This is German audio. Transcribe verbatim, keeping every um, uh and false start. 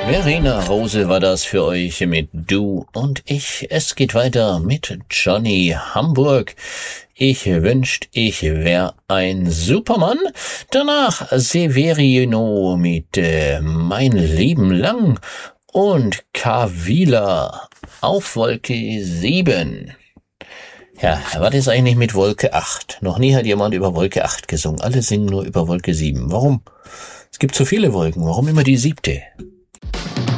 Verena Rose war das für euch mit Du und Ich. Es geht weiter mit Johnny Hamburg. Ich wünscht, ich wär ein Supermann. Danach Severino mit äh, Mein Leben lang und Kavila auf Wolke sieben. Ja, was ist eigentlich mit Wolke acht? Noch nie hat jemand über Wolke acht gesungen. Alle singen nur über Wolke sieben. Warum? Es gibt so viele Wolken. Warum immer die siebte?